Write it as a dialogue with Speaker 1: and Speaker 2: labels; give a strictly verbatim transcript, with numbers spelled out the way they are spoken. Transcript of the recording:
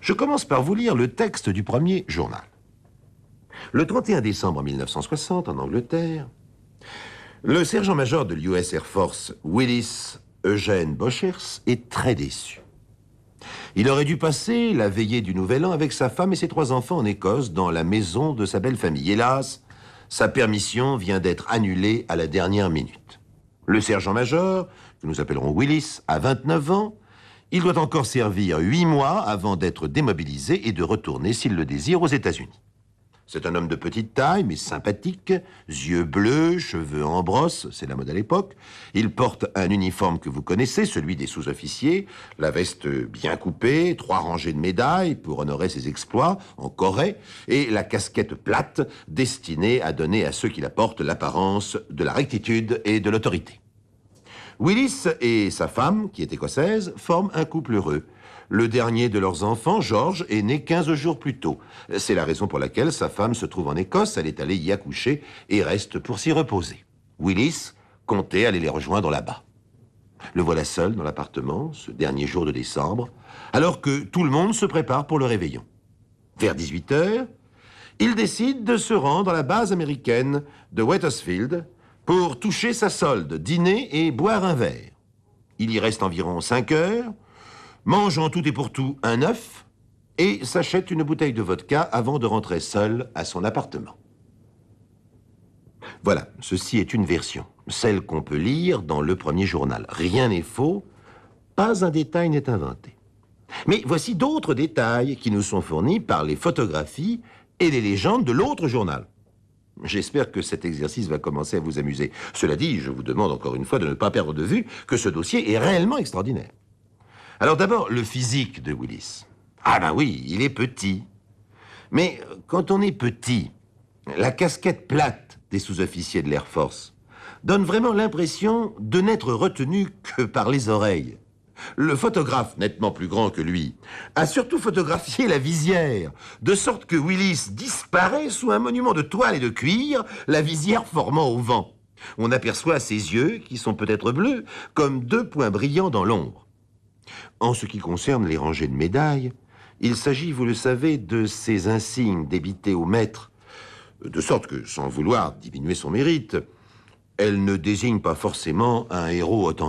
Speaker 1: Je commence par vous lire le texte du premier journal. Le trente et un décembre mille neuf cent soixante, en Angleterre, le sergent-major de l'U S Air Force, Willis Eugène Bochers, est très déçu. Il aurait dû passer la veillée du Nouvel An avec sa femme et ses trois enfants en Écosse, dans la maison de sa belle famille. Hélas, sa permission vient d'être annulée à la dernière minute. Le sergent-major, que nous appellerons Willis, a vingt-neuf ans. Il doit encore servir huit mois avant d'être démobilisé et de retourner, s'il le désire, aux États-Unis. C'est un homme de petite taille, mais sympathique, yeux bleus, cheveux en brosse, c'est la mode à l'époque. Il porte un uniforme que vous connaissez, celui des sous-officiers, la veste bien coupée, trois rangées de médailles pour honorer ses exploits en Corée, et la casquette plate destinée à donner à ceux qui la portent l'apparence de la rectitude et de l'autorité. Willis et sa femme, qui est écossaise, forment un couple heureux. Le dernier de leurs enfants, George, est né quinze jours plus tôt. C'est la raison pour laquelle sa femme se trouve en Écosse, elle est allée y accoucher et reste pour s'y reposer. Willis comptait aller les rejoindre là-bas. Le voilà seul dans l'appartement, ce dernier jour de décembre, alors que tout le monde se prépare pour le réveillon. Vers dix-huit heures, il décide de se rendre à la base américaine de Wethersfield pour toucher sa solde, dîner et boire un verre. Il y reste environ cinq heures, mange en tout et pour tout un œuf et s'achète une bouteille de vodka avant de rentrer seul à son appartement. Voilà, ceci est une version, celle qu'on peut lire dans le premier journal. Rien n'est faux, pas un détail n'est inventé. Mais voici d'autres détails qui nous sont fournis par les photographies et les légendes de l'autre journal. J'espère que cet exercice va commencer à vous amuser. Cela dit, je vous demande encore une fois de ne pas perdre de vue que ce dossier est réellement extraordinaire. Alors d'abord, le physique de Willis. Ah ben oui, il est petit. Mais quand on est petit, la casquette plate des sous-officiers de l'Air Force donne vraiment l'impression de n'être retenu que par les oreilles. Le photographe, nettement plus grand que lui, a surtout photographié la visière, de sorte que Willis disparaît sous un monument de toile et de cuir, la visière formant au vent. On aperçoit ses yeux, qui sont peut-être bleus, comme deux points brillants dans l'ombre. En ce qui concerne les rangées de médailles, il s'agit, vous le savez, de ces insignes débités au maître, de sorte que, sans vouloir diminuer son mérite, elles ne désignent pas forcément un héros authentique.